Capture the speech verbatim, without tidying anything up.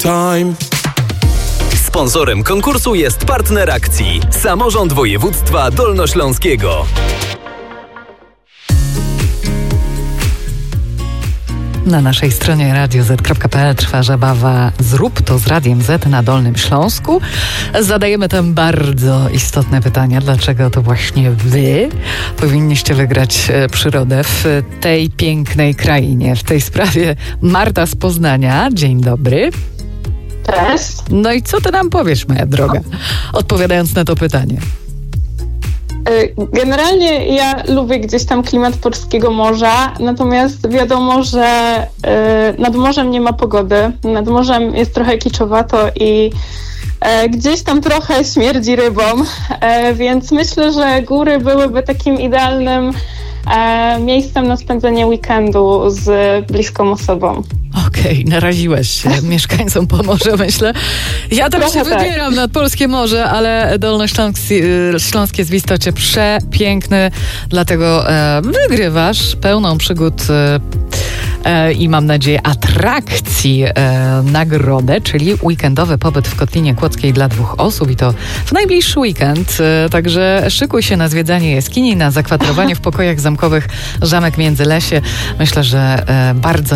Time. Sponsorem konkursu jest partner akcji Samorząd Województwa Dolnośląskiego. Na naszej stronie radio zet kropka pe el trwa zabawa Zrób to z Radiem Z na Dolnym Śląsku. Zadajemy tam bardzo istotne pytania. Dlaczego to właśnie wy powinniście wygrać przyrodę w tej pięknej krainie? W tej sprawie Marta z Poznania. Dzień dobry. Cześć. No i co ty nam powiesz, moja droga, odpowiadając na to pytanie? Generalnie ja lubię gdzieś tam klimat polskiego morza, natomiast wiadomo, że nad morzem nie ma pogody. Nad morzem jest trochę kiczowato i gdzieś tam trochę śmierdzi rybą, więc myślę, że góry byłyby takim idealnym miejscem na spędzenie weekendu z bliską osobą. Okej, okay, naraziłeś się mieszkańcom Pomorza, myślę. Ja tam Trochę się tak. wybieram nad polskie morze, ale Dolnośląskie Śląskie jest w istocie przepiękny, dlatego e, wygrywasz pełną przygód e, e, i mam nadzieję atrakcji e, nagrodę, czyli weekendowy pobyt w Kotlinie Kłodzkiej dla dwóch osób i to w najbliższy weekend. E, także szykuj się na zwiedzanie jaskini, na zakwaterowanie w pokojach zamkowych Zamek Międzylesie. Myślę, że e, bardzo